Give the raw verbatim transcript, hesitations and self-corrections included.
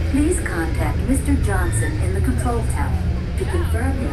Please contact Mister Johnson in the control tower to confirm his